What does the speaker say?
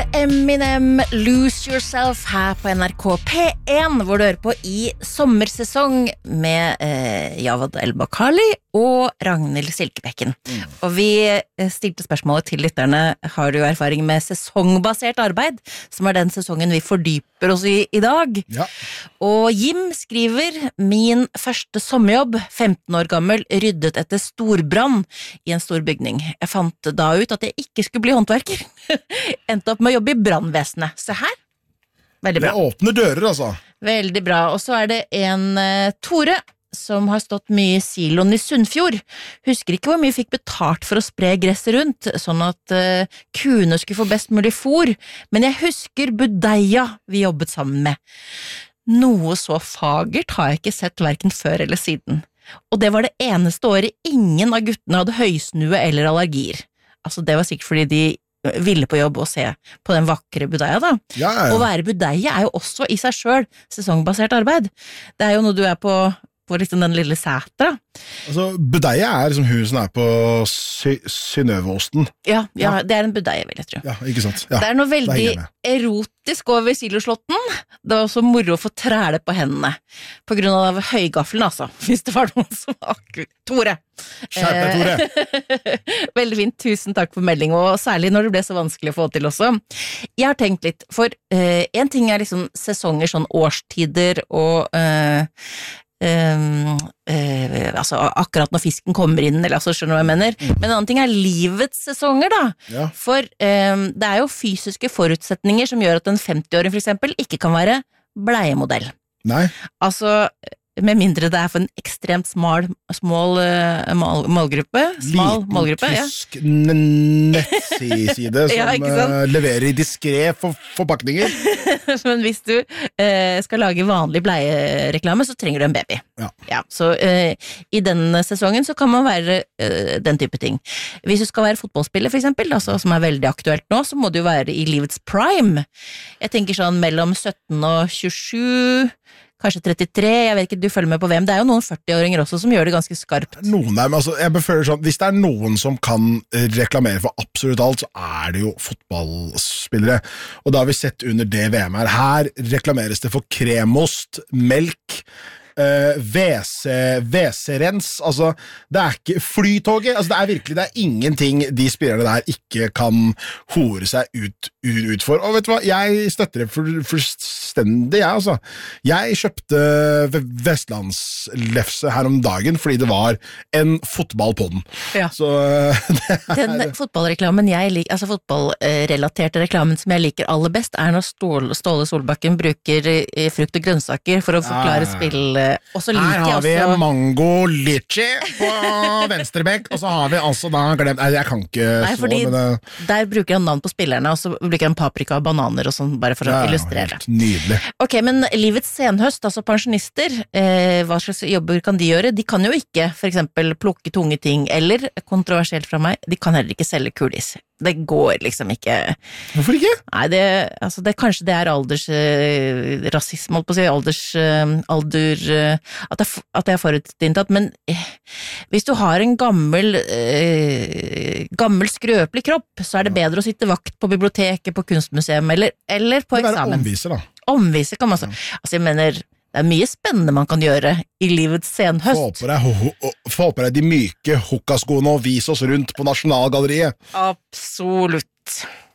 Eminem, Lose Yourself her på NRK P1, hvor du hører på i sommersesong med Javad El-Bakkali og Ragnhild Silkebekken. Og vi stilte spørsmålet til lytterne, har du erfaring med sesongbasert arbeid, som den sesongen vi fordyper oss i dag? Ja. Og Jim skriver, min første sommerjobb, 15 år gammel, ryddet etter storbrann i en stor bygning. Jeg fant da ut at jeg ikke skulle bli håndverker. Endte opp med å jobbe i brandvesenet. Se her. Veldig bra. Det åpner dører, altså. Veldig bra. Og så det en Tore som har stått mye i siloen i Sunnfjord. Husker ikke hvor mye fikk betalt for å spre gresset rundt, sånn at kuene skulle få best mulig fôr. Men jeg husker budeia vi jobbet sammen med. Noe så fagert har jeg ikke sett hverken før eller siden. Og det var det eneste året ingen av guttene hadde høysnue eller allergier. Altså det var sikkert fordi de ville på jobb og se på den vakre budeia da. Ja. Å være budeia jo også i seg selv sesongbasert arbeid. Det jo når du på liksom den lille sætra. Altså, budeia liksom hun som på Synnøveosten. Ja, det en budeia, vil jeg tro. Ja, ikke sant? Ja, det noe veldig erotisk over siloslotten. Det var også moro å få træle på hendene. På grunn av høygaffelen, altså. Hvis det var noen som akkurat... Tore! Skjerp deg, Tore! Veldig fint, tusen takk for melding, og særlig når det ble så vanskelig å få til også. Jeg har tenkt litt, for en ting liksom sesonger, sånn årstider og... altså akkurat når fisken kommer inn, eller altså skjønner du hva jeg mener, men en annen ting livets sesonger da, for det jo fysiske forutsetninger som gjør at en 50-åring for eksempel ikke kan være bleiemodell. Nei. Altså med mindre det for en ekstremt smal målgruppe. Smal målgruppe, tysk nettside som leverer i diskret forpakninger. Men hvis du skal lage vanlig bleiereklame, så trenger du en baby. Ja, så i den sesongen så kan man være den type ting. Hvis du skal være fotballspiller for eksempel, altså, som veldig aktuelt nå, så må du jo være i livets prime. Jeg tenker sånn mellom 17 og 27... Kanskje 33, jeg vet ikke, du følger med på hvem. Det jo noen 40-åringer også som gjør det ganske skarpt. Noen men altså, jeg beføler sånn, hvis det noen som kan reklamere for absolutt alt, så det jo fotballspillere. Og da har vi sett under det VM her reklameres det for kremost, melk, WC-rens, altså det ikke flytoget, altså det virkelig, det ingenting de spillerne der ikke kan hore seg ut for, og vet du hva, jeg støtter det fullstendig, altså. Jeg kjøpte Vestlandslefse her om dagen, fordi det var en fotball på den. Ja. Så den fotballreklamen jeg liker, altså fotballrelaterte reklamen som jeg liker aller best, når Ståle Solbakken bruker frukt og grønnsaker for å forklare spill. Her har vi mango litchi på venstrebekk, og så har vi altså da glemt, jeg kan ikke fordi der bruker han navn på spillerne, og så bruker han paprika og bananer og sånn, bare for å illustrere. Nydelig. Ok, men livets senhøst, altså pensjonister, hva slags jobber kan de gjøre? De kan jo ikke, for eksempel, plukke tunge ting, eller, kontroversielt fra meg, de kan heller ikke selge kulis. Det går liksom ikke. Hvorfor ikke? Nei, kanskje det aldersrasisme, holdt på å si, at det forutinntatt, men hvis du har en gammel skrøpelig kropp, så det bedre å sitte vakt på biblioteket, på kunstmuseum, eller på eksamen. Omviser da. Omviser kan man altså jeg mener, det mye spennende man kan gjøre i livets senhøst. Få på deg de myke hukkaskoene og vis oss rundt på Nasjonalgalleriet. Absolutt.